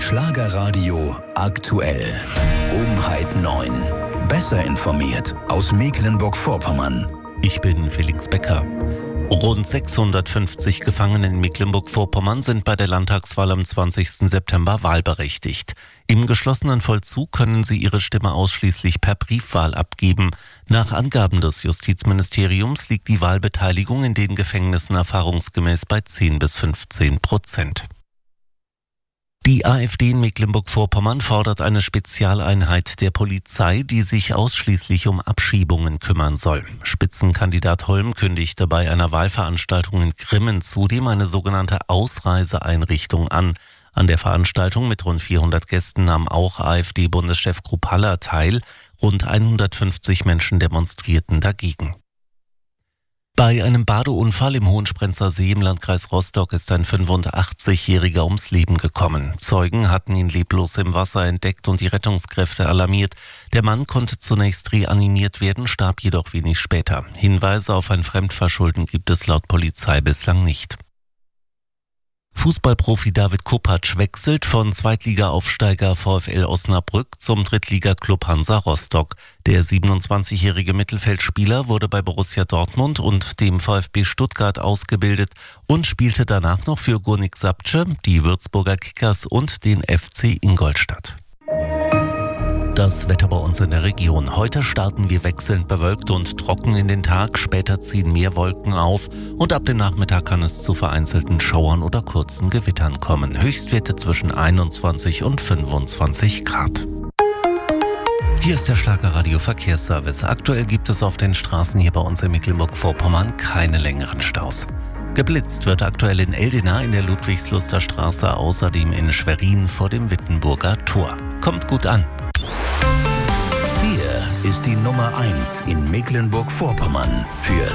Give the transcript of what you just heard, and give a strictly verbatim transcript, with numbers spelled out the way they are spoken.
Schlagerradio aktuell. Umheit neun. Besser informiert aus Mecklenburg-Vorpommern. Ich bin Felix Becker. Rund sechshundertfünfzig Gefangene in Mecklenburg-Vorpommern sind bei der Landtagswahl am zwanzigsten September wahlberechtigt. Im geschlossenen Vollzug können sie ihre Stimme ausschließlich per Briefwahl abgeben. Nach Angaben des Justizministeriums liegt die Wahlbeteiligung in den Gefängnissen erfahrungsgemäß bei zehn bis fünfzehn Prozent. Die AfD in Mecklenburg-Vorpommern fordert eine Spezialeinheit der Polizei, die sich ausschließlich um Abschiebungen kümmern soll. Spitzenkandidat Holm kündigte bei einer Wahlveranstaltung in Grimmen zudem eine sogenannte Ausreiseeinrichtung an. An der Veranstaltung mit rund vierhundert Gästen nahm auch AfD-Bundeschef Krupp Haller teil. Rund hundertfünfzig Menschen demonstrierten dagegen. Bei einem Badeunfall im Hohensprenzer See im Landkreis Rostock ist ein fünfundachtzigjähriger ums Leben gekommen. Zeugen hatten ihn leblos im Wasser entdeckt und die Rettungskräfte alarmiert. Der Mann konnte zunächst reanimiert werden, starb jedoch wenig später. Hinweise auf ein Fremdverschulden gibt es laut Polizei bislang nicht. Fußballprofi David Kopacz wechselt von Zweitliga-Aufsteiger VfL Osnabrück zum Drittligaklub Hansa Rostock. Der siebenundzwanzigjährige Mittelfeldspieler wurde bei Borussia Dortmund und dem VfB Stuttgart ausgebildet und spielte danach noch für Górnik Zabrze, die Würzburger Kickers und den F C Ingolstadt. Das Wetter bei uns in der Region. Heute starten wir wechselnd bewölkt und trocken in den Tag. Später ziehen mehr Wolken auf und ab dem Nachmittag kann es zu vereinzelten Schauern oder kurzen Gewittern kommen. Höchstwerte zwischen einundzwanzig und fünfundzwanzig Grad. Hier ist der Schlagerradio Verkehrsservice. Aktuell gibt es auf den Straßen hier bei uns in Mecklenburg-Vorpommern keine längeren Staus. Geblitzt wird aktuell in Eldena in der Ludwigsluster Straße, außerdem in Schwerin vor dem Wittenburger Tor. Kommt gut an. Hier ist die Nummer eins in Mecklenburg-Vorpommern für